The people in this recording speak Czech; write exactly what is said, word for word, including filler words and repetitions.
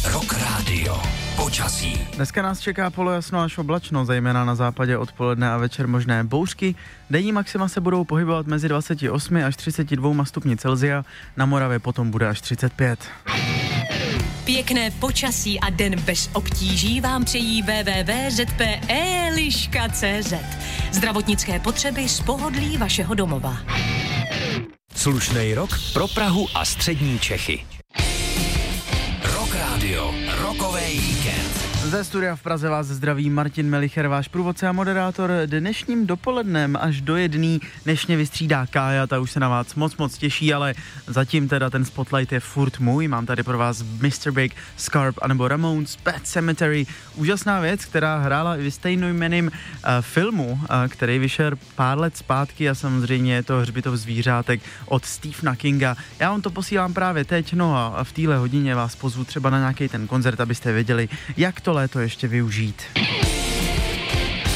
Rock Radio. Počasí. Dneska nás čeká polojasno až oblačno, zejména na západě odpoledne a večer možné bouřky. Denní maxima se budou pohybovat mezi dvacet osm až třicet dva stupni Celsia, na Moravě potom bude až třicet pět. Pěkné počasí a den bez obtíží vám přejí w w w tečka z p eliška tečka c z. Zdravotnické potřeby z pohodlí vašeho domova. Slušnej rok pro Prahu a střední Čechy. Rock Radio, rokovej víkend. Ze studia v Praze vás zdraví Martin Melicher, váš průvodce a moderátor. Dnešním dopolednem až do jedný dnešně vystřídá Kája, ta už se na vás moc moc těší, ale zatím teda ten spotlight je furt můj. Mám tady pro vás mister Big, Scarp anebo Ramones, Pet Sematary. Úžasná věc, která hrála i ve stejnojmenným uh, filmu, uh, který vyšel pár let zpátky a samozřejmě je to Hřbitov zvířátek od Stephena Kinga. Já vám to posílám právě teď, no a v téhle hodině vás pozvu třeba na nějaký ten koncert, abyste věděli, jak to léto ještě využít.